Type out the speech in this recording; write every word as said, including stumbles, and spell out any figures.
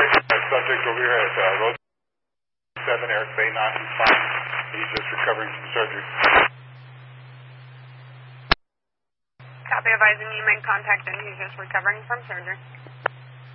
Subject over here at uh, Road seven, Eric Baynon, he's fine. He's just recovering from surgery. Copy, advising you made contact and he's just recovering from surgery.